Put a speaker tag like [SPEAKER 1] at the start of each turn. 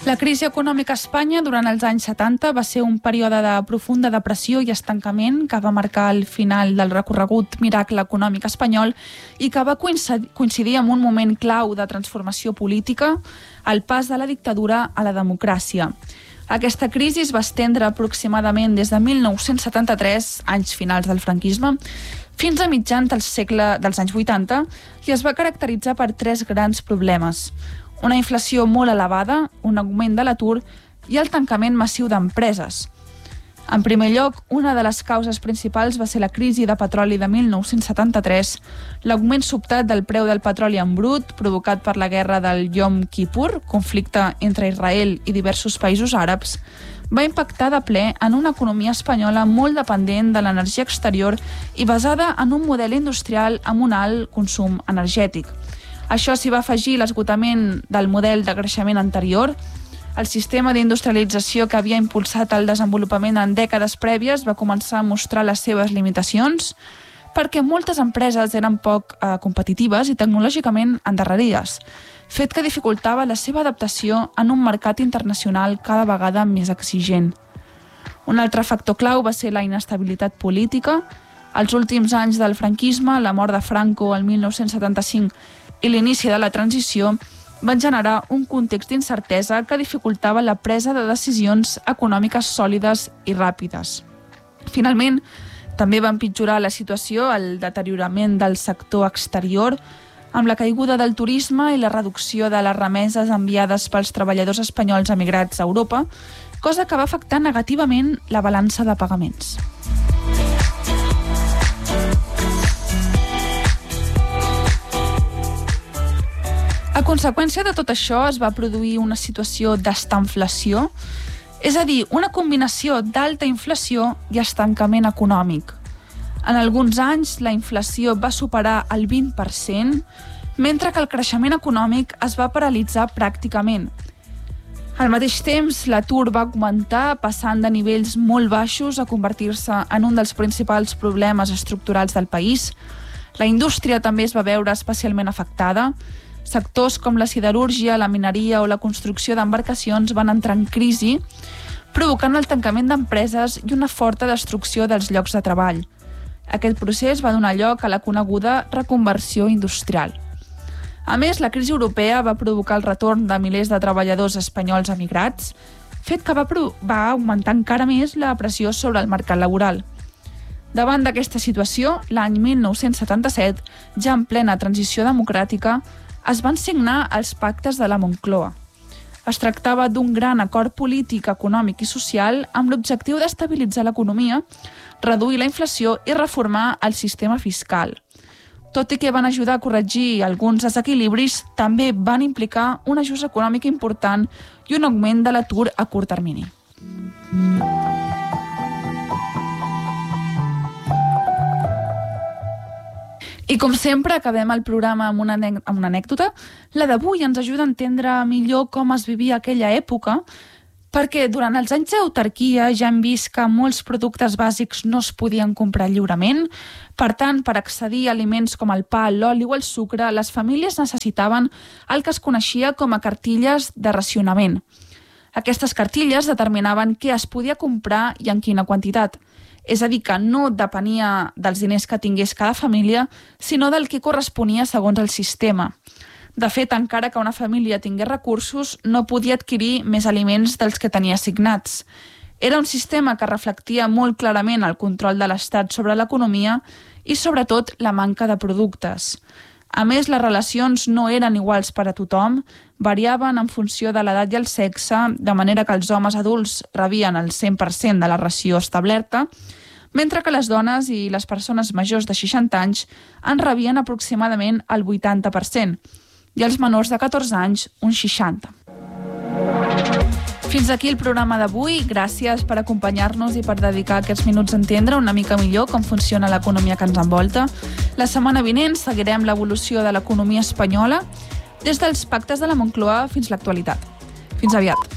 [SPEAKER 1] La crisi econòmica a Espanya durant els anys 70 va ser un període de profunda depressió i estancament que va marcar el final del recorregut miracle econòmic espanyol i que va coincidir amb un moment clau de transformació política, el pas de la dictadura a la democràcia. Aquesta crisi es va estendre aproximadament des de 1973, anys finals del franquisme, fins a mitjans dels anys 80 i es va caracteritzar per tres grans problemes: una inflació molt elevada, un augment de l'atur i el tancament massiu d'empreses. En primer lloc, una de les causes principals va ser la crisi de petroli de 1973, l'augment sobtat del preu del petroli en brut provocat per la guerra del Yom Kippur, conflicte entre Israel i diversos països àrabs, va impactar de ple en una economia espanyola molt dependent de l'energia exterior i basada en un model industrial amb un alt consum energètic. Això s'hi va afegir l'esgotament del model de creixement anterior. El sistema d'industrialització que havia impulsat el desenvolupament en dècades prèvies va començar a mostrar les seves limitacions perquè moltes empreses eren poc competitives i tecnològicament endarrerides, fet que dificultava la seva adaptació en un mercat internacional cada vegada més exigent. Un altre factor clau va ser la inestabilitat política. Els últims anys del franquisme, la mort de Franco el 1975 i l'inici de la transició van generar un context d'incertesa que dificultava la presa de decisions econòmiques sòlides i ràpides. Finalment, també va empitjorar la situació el deteriorament del sector exterior, amb la caiguda del turisme i la reducció de les remeses enviades pels treballadors espanyols emigrats a Europa, cosa que va afectar negativament la balança de pagaments. A conseqüència de tot això es va produir una situació d'estanflació, és a dir, una combinació d'alta inflació i estancament econòmic. En alguns anys la inflació va superar el 20%, mentre que el creixement econòmic es va paralitzar pràcticament. Al mateix temps, l'atur va augmentar, passant de nivells molt baixos a convertir-se en un dels principals problemes estructurals del país. La indústria també es va veure especialment afectada. Sectors com la siderúrgia, la mineria o la construcció d'embarcacions van entrar en crisi, provocant el tancament d'empreses i una forta destrucció dels llocs de treball. Aquest procés va donar lloc a la coneguda reconversió industrial. A més, la crisi europea va provocar el retorn de milers de treballadors espanyols emigrats, fet que va augmentar encara més la pressió sobre el mercat laboral. Davant d'aquesta situació, l'any 1977, ja en plena transició democràtica, es van signar els pactes de la Moncloa. Es tractava d'un gran acord polític, econòmic i social amb l'objectiu d'estabilitzar l'economia, reduir la inflació i reformar el sistema fiscal. Tot i que van ajudar a corregir alguns desequilibris, també van implicar un ajust econòmic important i un augment de l'atur a curt termini. I com sempre, acabem el programa amb una anècdota. La d'avui ens ajuda a entendre millor com es vivia aquella època, perquè durant els anys d'autarquia ja hem vist que molts productes bàsics no es podien comprar lliurement. Per tant, per accedir a aliments com el pa, l'oli o el sucre, les famílies necessitaven el que es coneixia com a cartilles de racionament. Aquestes cartilles determinaven què es podia comprar i en quina quantitat. És a dir, que no depenia dels diners que tingués cada família, sinó del que corresponia segons el sistema. De fet, encara que una família tingués recursos, no podia adquirir més aliments dels que tenia assignats. Era un sistema que reflectia molt clarament el control de l'Estat sobre l'economia i, sobretot, la manca de productes. A més, les relacions no eren iguals per a tothom, variaven en funció de l'edat i el sexe, de manera que els homes adults rebien el 100% de la ració establerta, mentre que les dones i les persones majors de 60 anys en rebien aproximadament el 80%, i els menors de 14 anys un 60%. Fins aquí el programa d'avui. Gràcies per acompanyar-nos i per dedicar aquests minuts a entendre una mica millor com funciona l'economia que ens envolta. La setmana vinent seguirem l'evolució de l'economia espanyola des dels pactes de la Moncloa fins l'actualitat. Fins aviat.